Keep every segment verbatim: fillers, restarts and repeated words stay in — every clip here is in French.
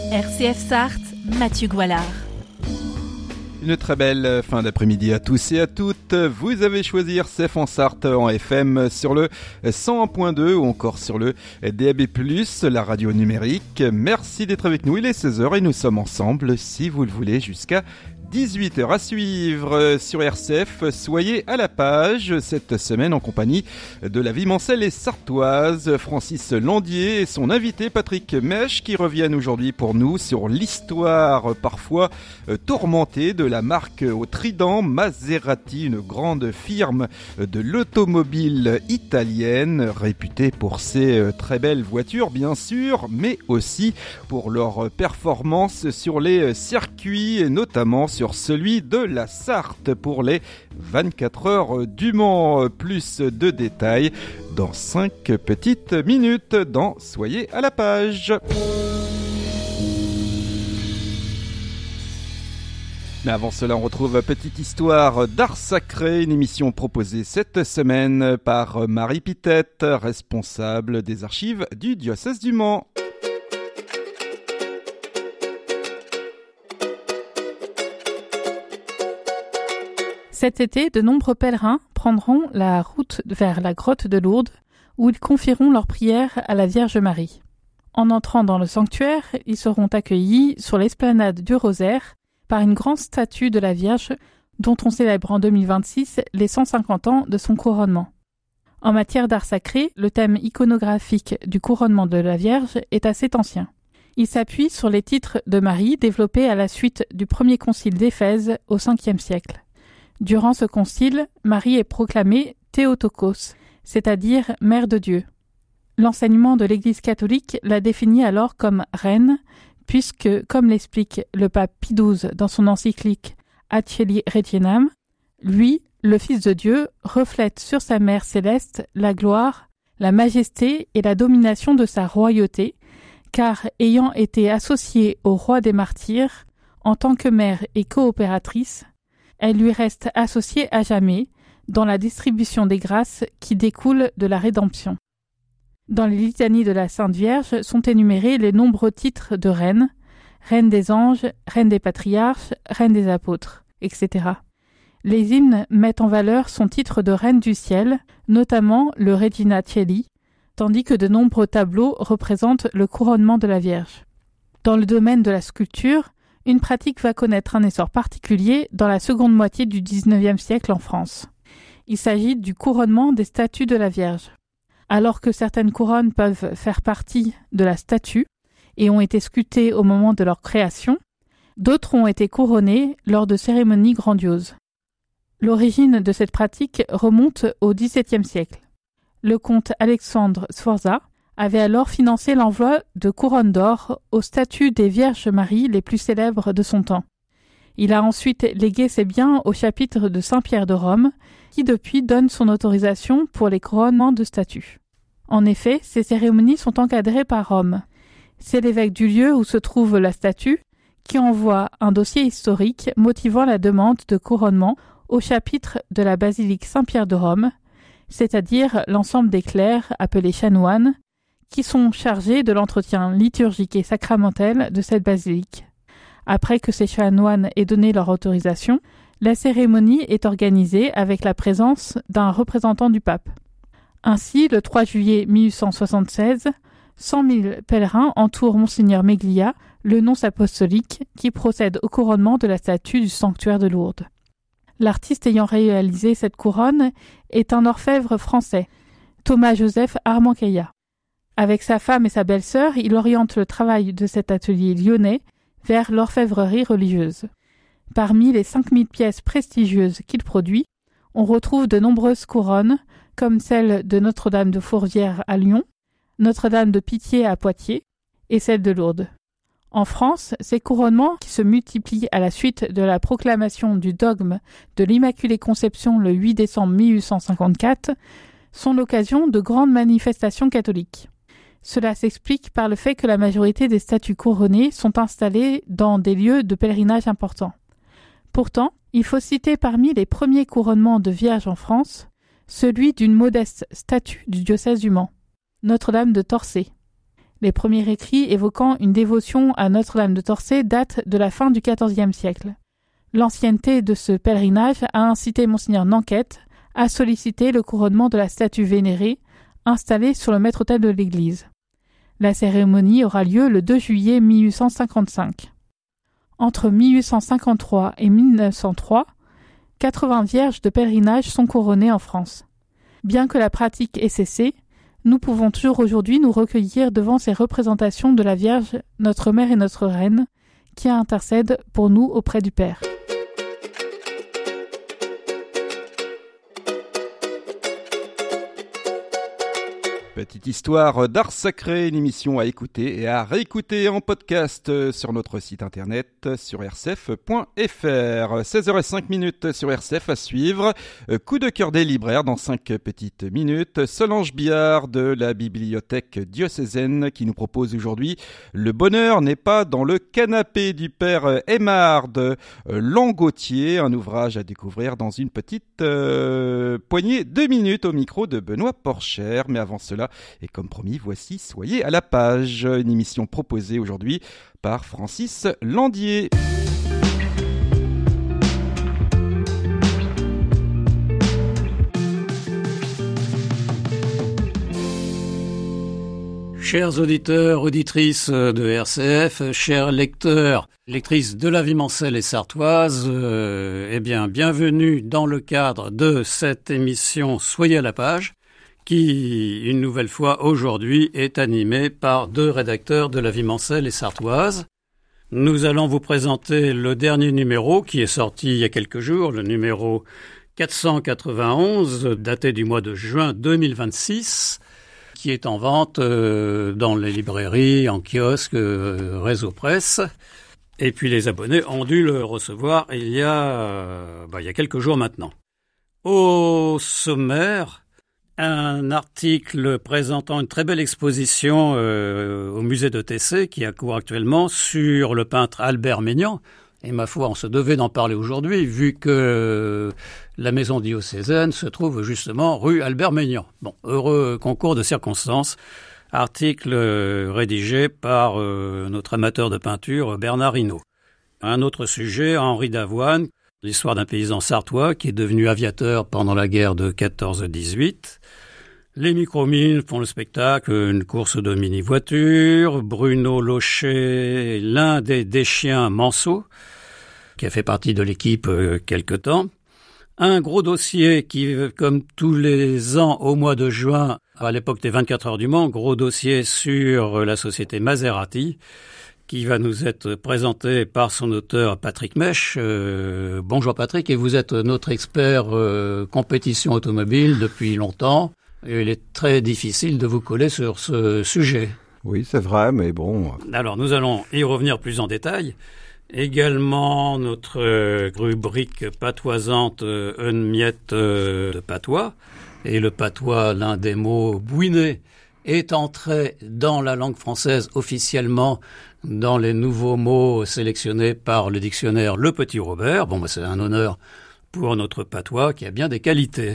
R C F Sarthe, Mathieu Goualard. Une très belle fin d'après-midi à tous et à toutes. Vous avez choisi R C F en Sarthe en F M sur le cent un point deux ou encore sur le D A B plus, la radio numérique. Merci d'être avec nous. Il est seize heures et nous sommes ensemble, si vous le voulez, jusqu'à dix-huit heures à suivre sur R C F. Soyez à la page cette semaine en compagnie de la Vimancelle et Sartoise, Francis Landier et son invité Patrick Mèche qui reviennent aujourd'hui pour nous sur l'histoire parfois tourmentée de la marque au trident Maserati, une grande firme de l'automobile italienne réputée pour ses très belles voitures bien sûr, mais aussi pour leur performance sur les circuits et notamment sur celui de la Sarthe pour les vingt-quatre heures du Mans. Plus de détails dans cinq petites minutes dans Soyez à la page. Mais avant cela, on retrouve Petite Histoire d'Art Sacré, une émission proposée cette semaine par Marie Pitette, responsable des archives du diocèse du Mans. Cet été, de nombreux pèlerins prendront la route vers la grotte de Lourdes, où ils confieront leurs prières à la Vierge Marie. En entrant dans le sanctuaire, ils seront accueillis sur l'esplanade du Rosaire par une grande statue de la Vierge, dont on célèbre en deux mille vingt-six les cent cinquante ans de son couronnement. En matière d'art sacré, le thème iconographique du couronnement de la Vierge est assez ancien. Il s'appuie sur les titres de Marie développés à la suite du premier concile d'Éphèse au cinquième siècle. Durant ce concile, Marie est proclamée Théotokos, c'est-à-dire Mère de Dieu. L'enseignement de l'Église catholique la définit alors comme reine, puisque, comme l'explique le pape Pie douze dans son encyclique Aeceli Regienam, lui, le Fils de Dieu, reflète sur sa mère céleste la gloire, la majesté et la domination de sa royauté, car ayant été associée au roi des martyrs, en tant que mère et coopératrice, elle lui reste associée à jamais dans la distribution des grâces qui découlent de la rédemption. Dans les litanies de la Sainte Vierge sont énumérés les nombreux titres de reine, reine des anges, reine des patriarches, reine des apôtres, et cetera. Les hymnes mettent en valeur son titre de reine du ciel, notamment le Regina Coeli, tandis que de nombreux tableaux représentent le couronnement de la Vierge. Dans le domaine de la sculpture, une pratique va connaître un essor particulier dans la seconde moitié du dix-neuvième siècle en France. Il s'agit du couronnement des statues de la Vierge. Alors que certaines couronnes peuvent faire partie de la statue et ont été sculptées au moment de leur création, d'autres ont été couronnées lors de cérémonies grandioses. L'origine de cette pratique remonte au dix-septième siècle. Le comte Alexandre Sforza avait alors financé l'envoi de couronnes d'or aux statues des Vierges Marie les plus célèbres de son temps. Il a ensuite légué ses biens au chapitre de Saint-Pierre de Rome, qui depuis donne son autorisation pour les couronnements de statues. En effet, ces cérémonies sont encadrées par Rome. C'est l'évêque du lieu où se trouve la statue qui envoie un dossier historique motivant la demande de couronnement au chapitre de la basilique Saint-Pierre de Rome, c'est-à-dire l'ensemble des clercs appelés chanoines, qui sont chargés de l'entretien liturgique et sacramentel de cette basilique. Après que ces chanoines aient donné leur autorisation, la cérémonie est organisée avec la présence d'un représentant du pape. Ainsi, le trois juillet mille huit cent soixante-seize, cent mille pèlerins entourent Monseigneur Meglia, le nonce apostolique, qui procède au couronnement de la statue du sanctuaire de Lourdes. L'artiste ayant réalisé cette couronne est un orfèvre français, Thomas-Joseph Armancailla. Avec sa femme et sa belle-sœur, il oriente le travail de cet atelier lyonnais vers l'orfèvrerie religieuse. Parmi les cinq mille pièces prestigieuses qu'il produit, on retrouve de nombreuses couronnes, comme celle de Notre-Dame de Fourvière à Lyon, Notre-Dame de Pitié à Poitiers et celle de Lourdes. En France, ces couronnements, qui se multiplient à la suite de la proclamation du dogme de l'Immaculée Conception le huit décembre mille huit cent cinquante-quatre, sont l'occasion de grandes manifestations catholiques. Cela s'explique par le fait que la majorité des statues couronnées sont installées dans des lieux de pèlerinage importants. Pourtant, il faut citer parmi les premiers couronnements de vierges en France, celui d'une modeste statue du diocèse du Mans, Notre-Dame de Torcé. Les premiers écrits évoquant une dévotion à Notre-Dame de Torsay datent de la fin du quatorzième siècle. L'ancienneté de ce pèlerinage a incité Monseigneur Nanquette à solliciter le couronnement de la statue vénérée installée sur le maître-autel de l'église. La cérémonie aura lieu le deux juillet mille huit cent cinquante-cinq. Entre mille huit cent cinquante-trois et mille neuf cent trois, quatre-vingts vierges de pèlerinage sont couronnées en France. Bien que la pratique ait cessé, nous pouvons toujours aujourd'hui nous recueillir devant ces représentations de la Vierge, notre Mère et notre Reine, qui intercède pour nous auprès du Père. Petite histoire d'art sacré, une émission à écouter et à réécouter en podcast sur notre site internet sur r c f point f r. seize heures cinq sur R C F à suivre. Coup de cœur des libraires dans cinq petites minutes. Solange Biard de la bibliothèque diocésaine qui nous propose aujourd'hui Le bonheur n'est pas dans le canapé du père Aymar de Langautier, un ouvrage à découvrir dans une petite euh, poignée de minutes au micro de Benoît Porcher. Mais avant cela, et comme promis, voici Soyez à la page, une émission proposée aujourd'hui par Francis Landier. Chers auditeurs, auditrices de R C F, chers lecteurs, lectrices de la vie mancelle et sartoise, euh, eh bien, bienvenue dans le cadre de cette émission Soyez à la page, qui, une nouvelle fois aujourd'hui, est animée par deux rédacteurs de la vie mancelle et sartoise. Nous allons vous présenter le dernier numéro qui est sorti il y a quelques jours, le numéro quatre cent quatre-vingt-onze, daté du mois de juin deux mille vingt-six, qui est en vente euh, dans les librairies, en kiosque, euh, réseau presse. Et puis les abonnés ont dû le recevoir il y a, euh, bah, il y a quelques jours maintenant. Au sommaire, un article présentant une très belle exposition euh, au musée de Tessé qui a cours actuellement sur le peintre Albert Maignan. Et ma foi, on se devait d'en parler aujourd'hui vu que euh, la maison diocésaine se trouve justement rue Albert Maignan. Bon, heureux concours de circonstances. Article euh, rédigé par euh, notre amateur de peinture Bernard Hinault. Un autre sujet, Henri Davoine, l'histoire d'un paysan sartois qui est devenu aviateur pendant la guerre de quatorze dix-huit. Les micromines font le spectacle, une course de mini-voitures. Bruno Locher, l'un des Deschiens Manceau, qui a fait partie de l'équipe euh, quelque temps. Un gros dossier qui, comme tous les ans au mois de juin, à l'époque des vingt-quatre heures du Mans, gros dossier sur la société Maserati, qui va nous être présenté par son auteur Patrick Mèche. Euh, bonjour Patrick, et vous êtes notre expert euh, compétition automobile depuis longtemps. Et il est très difficile de vous coller sur ce sujet. Oui, c'est vrai, mais bon... Alors, nous allons y revenir plus en détail. Également, notre euh, rubrique patoisante, euh, une miette euh, de patois. Et le patois, l'un des mots bouinés, est entré dans la langue française officiellement dans les nouveaux mots sélectionnés par le dictionnaire Le Petit Robert. Bon, bah, c'est un honneur pour notre patois qui a bien des qualités.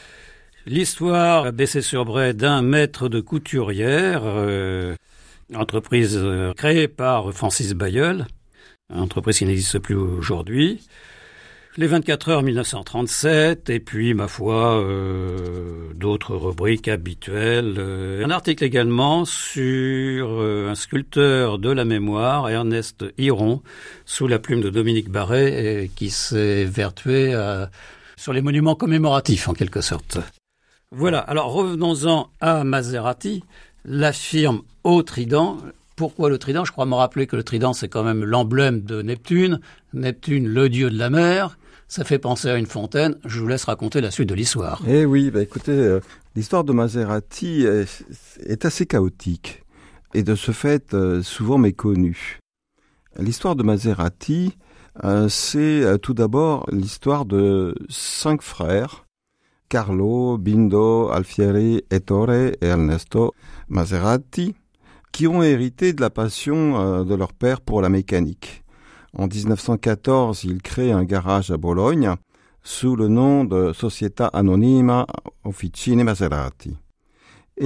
L'histoire Bessé-sur-Bray d'un maître de couturière, euh, entreprise euh, créée par Francis Bailleul, entreprise qui n'existe plus aujourd'hui. Les vingt-quatre heures mille neuf cent trente-sept, et puis, ma foi, euh, d'autres rubriques habituelles. Euh, un article également sur euh, un sculpteur de la mémoire, Ernest Hiron, sous la plume de Dominique Barret, et qui s'est vertué à, sur les monuments commémoratifs, en quelque sorte. Voilà, alors revenons-en à Maserati, la firme au trident. Pourquoi le trident ? Je crois me rappeler que le trident, c'est quand même l'emblème de Neptune. Neptune, le dieu de la mer. Ça fait penser à une fontaine. Je vous laisse raconter la suite de l'histoire. Eh oui, bah écoutez, euh, l'histoire de Maserati est, est assez chaotique et de ce fait euh, souvent méconnue. L'histoire de Maserati, euh, c'est euh, tout d'abord l'histoire de cinq frères, Carlo, Bindo, Alfieri, Ettore et Ernesto Maserati, qui ont hérité de la passion euh, de leur père pour la mécanique. En dix-neuf cent quatorze, ils créent un garage à Bologne sous le nom de Società Anonima Officine Maserati. Et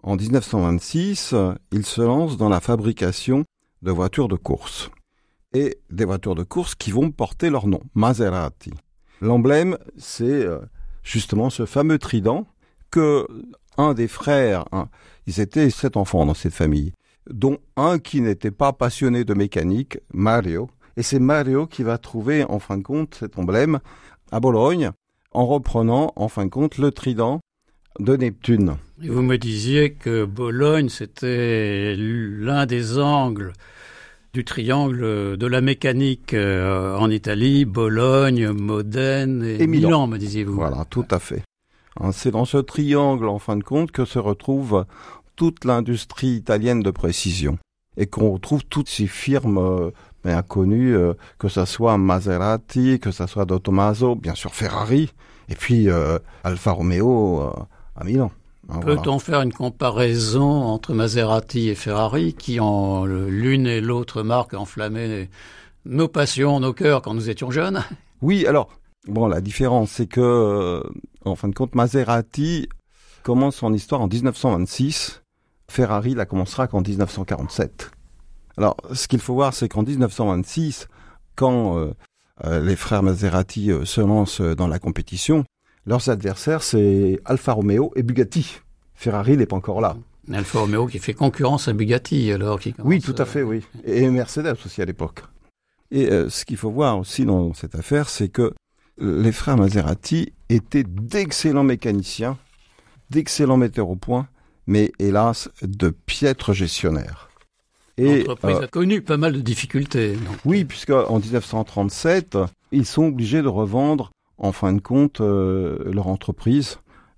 en dix-neuf cent vingt-six, il se lance dans la fabrication de voitures de course. Et des voitures de course qui vont porter leur nom, Maserati. L'emblème, c'est justement ce fameux trident que un des frères, hein, ils étaient sept enfants dans cette famille, dont un qui n'était pas passionné de mécanique, Mario. Et c'est Mario qui va trouver, en fin de compte, cet emblème à Bologne, en reprenant, en fin de compte, le trident de Neptune. Et vous me disiez que Bologne, c'était l'un des angles du triangle de la mécanique euh, en Italie, Bologne, Modène et, et Milan. Milan, me disiez-vous. Voilà, tout à fait. C'est dans ce triangle, en fin de compte, que se retrouve toute l'industrie italienne de précision et qu'on retrouve toutes ces firmes euh, bien connues, euh, que ce soit Maserati, que ce soit De Tomaso, bien sûr Ferrari, et puis euh, Alfa Romeo euh, à Milan. Hein, Peut-on voilà. faire une comparaison entre Maserati et Ferrari, qui ont l'une et l'autre marque enflammé nos passions, nos cœurs quand nous étions jeunes? Oui, alors, bon, la différence, c'est que, euh, en fin de compte, Maserati commence son histoire en dix-neuf cent vingt-six, Ferrari la commencera qu'en dix-neuf cent quarante-sept. Alors, ce qu'il faut voir, c'est qu'en dix-neuf cent vingt-six, quand euh, euh, les frères Maserati euh, se lancent dans la compétition, leurs adversaires, c'est Alfa Romeo et Bugatti. Ferrari n'est pas encore là. Alfa Romeo qui fait concurrence à Bugatti, alors. Qui commence, oui, tout à fait, oui. Et Mercedes aussi à l'époque. Et euh, ce qu'il faut voir aussi dans cette affaire, c'est que les frères Maserati étaient d'excellents mécaniciens, d'excellents metteurs au point, mais hélas, de piètres gestionnaires. L'entreprise euh, a connu pas mal de difficultés. Donc. Oui, puisqu'en dix-neuf cent trente-sept, ils sont obligés de revendre, en fin de compte, euh, leur entreprise.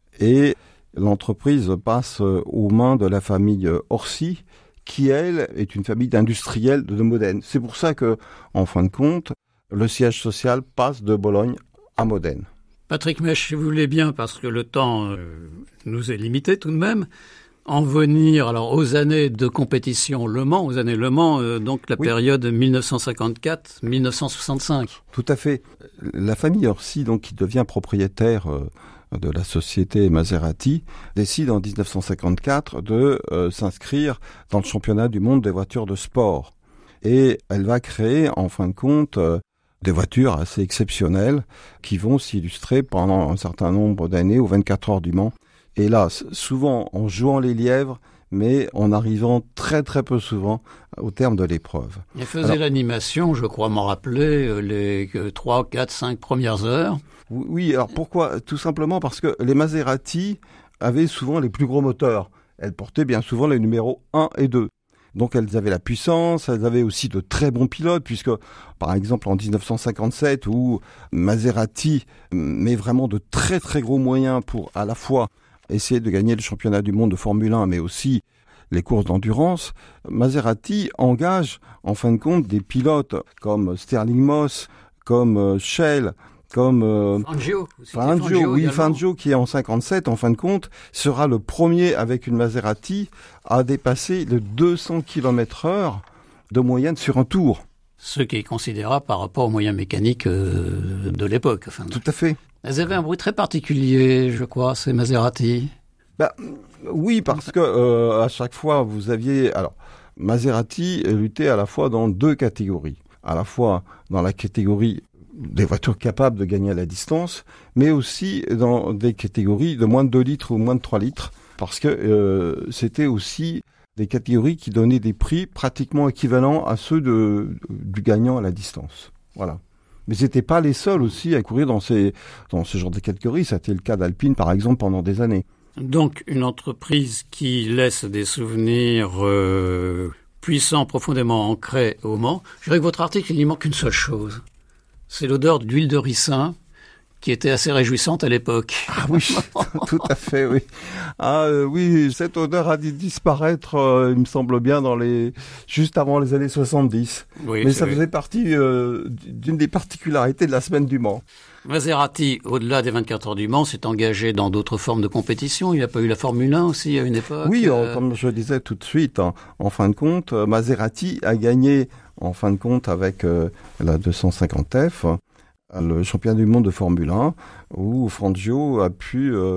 Et l'entreprise passe aux mains de la famille Orsi, qui, elle, est une famille d'industriels de Modène. C'est pour ça que, en fin de compte, le siège social passe de Bologne à Modène. Patrick Mèche, si vous voulez bien, parce que le temps euh, nous est limité tout de même, en venir alors aux années de compétition Le Mans, aux années Le Mans, euh, donc la oui. période dix-neuf cent cinquante-quatre à dix-neuf cent soixante-cinq. Tout à fait. La famille Orsi, donc, qui devient propriétaire euh, de la société Maserati, décide en dix-neuf cent cinquante-quatre de euh, s'inscrire dans le championnat du monde des voitures de sport. Et elle va créer, en fin de compte, euh, des voitures assez exceptionnelles qui vont s'illustrer pendant un certain nombre d'années aux vingt-quatre heures du Mans. Et là, souvent en jouant les lièvres, mais en arrivant très très peu souvent au terme de l'épreuve. Elle faisait l'animation, je crois m'en rappeler, les trois, quatre, cinq premières heures. Oui, alors pourquoi? Tout simplement parce que les Maserati avaient souvent les plus gros moteurs. Elles portaient bien souvent les numéros un et deux. Donc elles avaient la puissance, elles avaient aussi de très bons pilotes, puisque par exemple en dix-neuf cent cinquante-sept, où Maserati met vraiment de très très gros moyens pour à la fois essayer de gagner le championnat du monde de Formule un, mais aussi les courses d'endurance, Maserati engage en fin de compte des pilotes comme Stirling Moss, comme Shell, comme euh, Fangio, Fangio, Fangio, oui, Fangio qui est en cinquante-sept, en fin de compte, sera le premier avec une Maserati à dépasser le deux cents kilomètres heure de moyenne sur un tour. Ce qui est considérable par rapport aux moyens mécaniques euh, de l'époque. Enfin, tout à fait. Elles avaient un bruit très particulier, je crois, ces Maserati. Bah, oui, parce que euh, à chaque fois, vous aviez... Alors, Maserati luttait à la fois dans deux catégories. À la fois dans la catégorie des voitures capables de gagner à la distance, mais aussi dans des catégories de moins de deux litres ou moins de trois litres, parce que euh, c'était aussi des catégories qui donnaient des prix pratiquement équivalents à ceux de, du gagnant à la distance. Voilà. Mais c'était pas les seuls aussi à courir dans ces dans ce genre de catégories. Ça a été le cas d'Alpine, par exemple, pendant des années. Donc, une entreprise qui laisse des souvenirs euh, puissants, profondément ancrés au Mans. Je dirais que votre article, il n'y manque qu'une seule chose. C'est l'odeur d'huile de ricin, qui était assez réjouissante à l'époque. Ah oui, tout à fait, oui. Ah euh, oui, cette odeur a dû disparaître, euh, il me semble bien, dans les juste avant les années soixante-dix. Oui, mais ça faisait partie euh, d'une des particularités de la semaine du Mans. Maserati, au-delà des vingt-quatre heures du Mans, s'est engagé dans d'autres formes de compétition. Il n'y a pas eu la Formule un aussi à une époque? Oui, euh... comme je disais tout de suite, en, en fin de compte, Maserati a gagné, en fin de compte, avec euh, la deux cent cinquante F, le championnat du monde de Formule un, où Fangio a pu euh,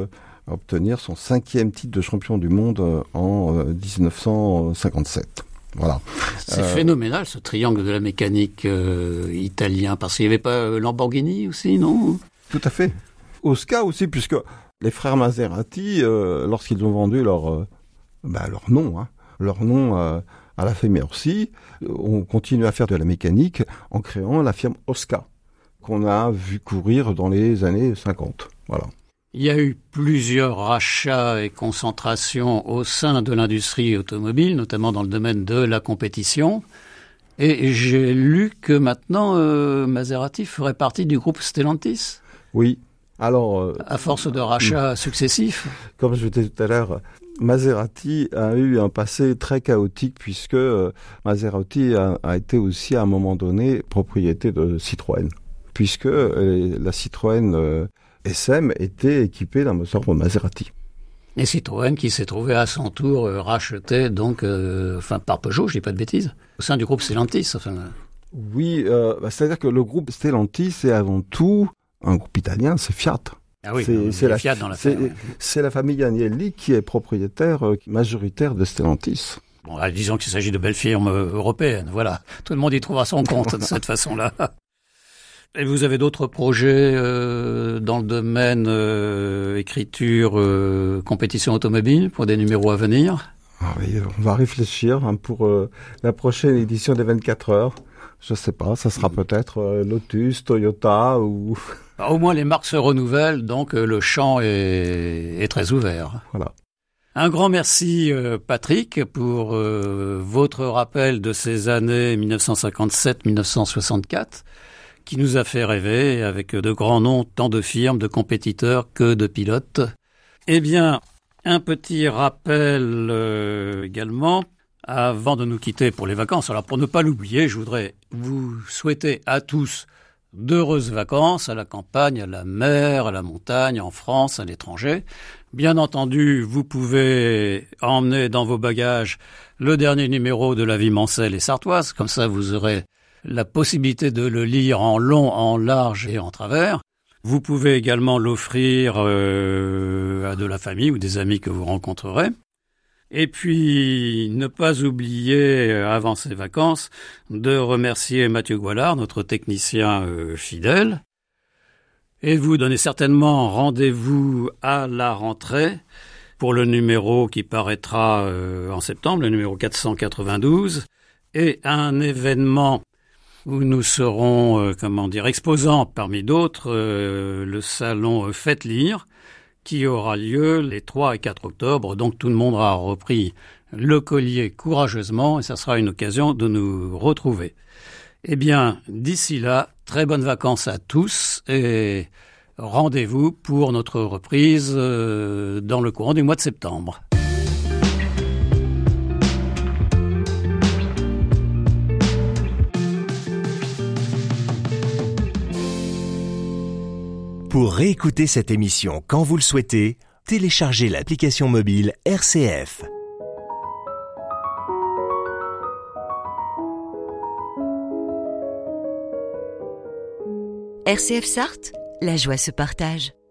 à obtenir son cinquième titre de champion du monde en euh, dix-neuf cent cinquante-sept. Voilà. C'est euh, phénoménal ce triangle de la mécanique euh, italien, parce qu'il n'y avait pas euh, Lamborghini aussi, non? Tout à fait. Oscar aussi, puisque les frères Maserati, euh, lorsqu'ils ont vendu leur, euh, bah, leur nom, hein, leur nom euh, à la famille Orsi, ont continué à faire de la mécanique en créant la firme Oscar, qu'on a vu courir dans les années cinquante. Voilà. Il y a eu plusieurs rachats et concentrations au sein de l'industrie automobile, notamment dans le domaine de la compétition. Et j'ai lu que maintenant, euh, Maserati ferait partie du groupe Stellantis. Oui. Alors, euh, à force de rachats euh, successifs. Comme je vous disais tout à l'heure, Maserati a eu un passé très chaotique puisque euh, Maserati a, a été aussi à un moment donné propriété de Citroën, puisque euh, la Citroën euh, S M était équipée d'un moteur Maserati. Et Citroën qui s'est trouvé à son tour euh, racheté donc, euh, enfin par Peugeot, je dis pas de bêtises, au sein du groupe Stellantis. Enfin, euh... Oui, euh, bah, c'est-à-dire que le groupe Stellantis c'est avant tout un groupe italien, c'est Fiat. Ah oui, c'est, c'est, la, Fiat dans l'affaire, c'est, ouais. c'est la famille Agnelli qui est propriétaire euh, majoritaire de Stellantis. Bon, là, disons qu'il s'agit de belles firmes euh, européennes, voilà. Tout le monde y trouvera son compte de cette façon-là. Et vous avez d'autres projets euh, dans le domaine euh, écriture, euh, compétition automobile pour des numéros à venir? Ah oui, on va réfléchir hein, pour euh, la prochaine édition des vingt-quatre heures. Je sais pas, ça sera peut-être euh, Lotus, Toyota ou... Alors, au moins les marques se renouvellent, donc euh, le champ est, est très ouvert. Voilà. Un grand merci euh, Patrick pour euh, votre rappel de ces années dix-neuf cent cinquante-sept dix-neuf cent soixante-quatre qui nous a fait rêver avec de grands noms, tant de firmes, de compétiteurs que de pilotes. Eh bien, un petit rappel euh, également avant de nous quitter pour les vacances. Alors pour ne pas l'oublier, je voudrais vous souhaiter à tous d'heureuses vacances à la campagne, à la mer, à la montagne, en France, à l'étranger. Bien entendu, vous pouvez emmener dans vos bagages le dernier numéro de La Vie Mancelle et Sartoise. Comme ça, vous aurez la possibilité de le lire en long, en large et en travers. Vous pouvez également l'offrir euh, à de la famille ou des amis que vous rencontrerez. Et puis, ne pas oublier, avant ces vacances, de remercier Mathieu Goualard, notre technicien euh, fidèle. Et vous donnez certainement rendez-vous à la rentrée pour le numéro qui paraîtra euh, en septembre, le numéro quatre cent quatre-vingt-douze, et un événement où nous serons, euh, comment dire, exposant parmi d'autres euh, le salon euh, Faites Lire, qui aura lieu les trois et quatre octobre. Donc tout le monde aura repris le collier courageusement et ça sera une occasion de nous retrouver. Eh bien, d'ici là, très bonnes vacances à tous et rendez-vous pour notre reprise euh, dans le courant du mois de septembre. Pour réécouter cette émission quand vous le souhaitez, téléchargez l'application mobile R C F. R C F Sarthe, la joie se partage.